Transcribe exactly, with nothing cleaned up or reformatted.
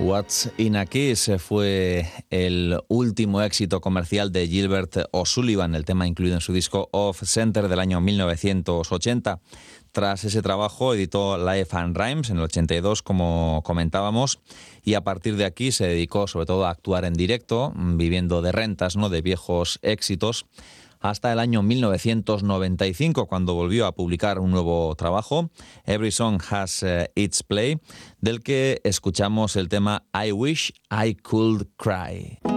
What's in a Kiss fue el último éxito comercial de Gilbert O'Sullivan, el tema incluido en su disco Off Center del año mil novecientos ochenta. Tras ese trabajo editó Life and Rhymes en el ochenta y dos, como comentábamos, y a partir de aquí se dedicó sobre todo a actuar en directo, viviendo de rentas, ¿no?, de viejos éxitos, hasta el año mil novecientos noventa y cinco, cuando volvió a publicar un nuevo trabajo, Every Song Has uh, Its Play, del que escuchamos el tema I Wish I Could Cry.